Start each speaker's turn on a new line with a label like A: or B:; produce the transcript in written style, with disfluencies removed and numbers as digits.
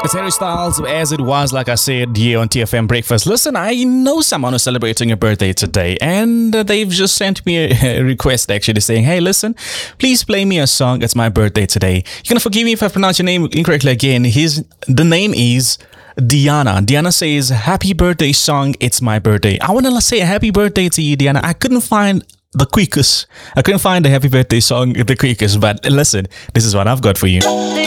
A: It's Harry Styles, As It Was, like I said here on TFM Breakfast. Listen, I know someone who's celebrating a birthday today, and they've just sent me a request actually saying, hey, listen, please play me a song. It's my birthday today. You're going to forgive me if I pronounce your name incorrectly again. The name is Diana. Diana says, happy birthday song. It's my birthday. I want to say a happy birthday to you, Diana. I couldn't find the quickest. I couldn't find the happy birthday song the quickest, but listen, this is what I've got for you.